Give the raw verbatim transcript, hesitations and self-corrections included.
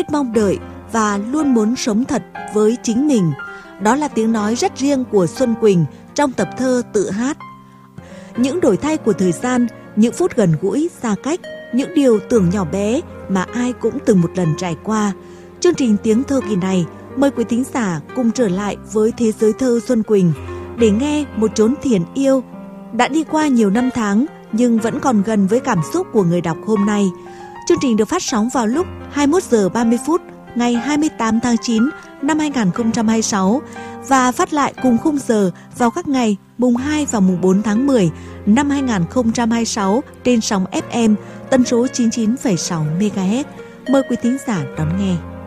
biết mong đợi và luôn muốn sống thật với chính mình. Đó là tiếng nói rất riêng của Xuân Quỳnh trong tập thơ Tự Hát. Những đổi thay của thời gian, những phút gần gũi, xa cách, những điều tưởng nhỏ bé mà ai cũng từng một lần trải qua. Chương trình Tiếng Thơ kỳ này mời quý thính giả cùng trở lại với thế giới thơ Xuân Quỳnh để nghe một chốn thiền yêu đã đi qua nhiều năm tháng nhưng vẫn còn gần với cảm xúc của người đọc hôm nay. Chương trình được phát sóng vào lúc hai mươi mốt giờ ba mươi phút ngày hai mươi tám tháng chín năm hai nghìn không trăm hai mươi sáu và phát lại cùng khung giờ vào các ngày mùng hai và mùng bốn tháng mười năm hai nghìn không trăm hai mươi sáu trên sóng ép em tần số chín mươi chín phẩy sáu mê ga héc. Mời quý thính giả đón nghe.